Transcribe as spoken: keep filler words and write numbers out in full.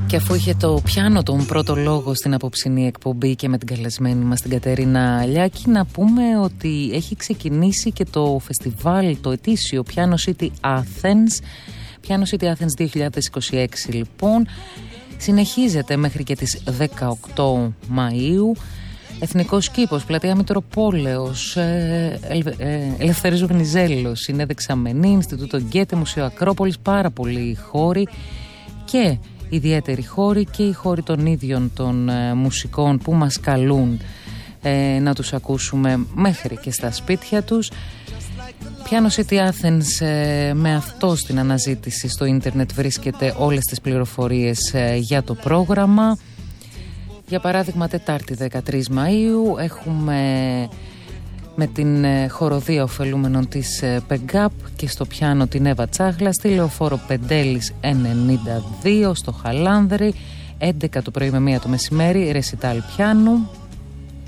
Και αφού είχε το πιάνο τον πρώτο λόγο στην απόψινή εκπομπή και με την καλεσμένη μας την Κατερίνα Λιάκη, να πούμε ότι έχει ξεκινήσει και το φεστιβάλ, το ετήσιο Piano City Athens. Piano City Athens δύο χιλιάδες είκοσι έξι λοιπόν. Συνεχίζεται μέχρι και τις δεκαοκτώ Μαΐου. Εθνικός Κήπος, Πλατεία Μητροπόλεως, ε, ε, Ελευθέρης Βενιζέλος, Συνέδεξα Μενή, Ινστιτούτο Γκέτε, Μουσείο Ακρόπολης, πάρα πολλοί χώροι και ιδιαίτεροι χώροι και οι χώροι των ίδιων των ε, μουσικών που μας καλούν ε, να τους ακούσουμε μέχρι και στα σπίτια τους. Piano City Athens, ε, με αυτό στην αναζήτηση στο ίντερνετ βρίσκεται όλες τις πληροφορίες ε, για το πρόγραμμα. Για παράδειγμα, Τετάρτη δεκατρείς Μαΐου έχουμε με την χοροδία ωφελούμενων της ΠΕΓΚΑΠ και στο πιάνο την Εύα Τσάχλα, στη Λεωφόρο Πεντέλης ενενήντα δύο στο Χαλάνδρη, έντεκα το πρωί με μία το μεσημέρι, ρεσιτάλ πιάνου.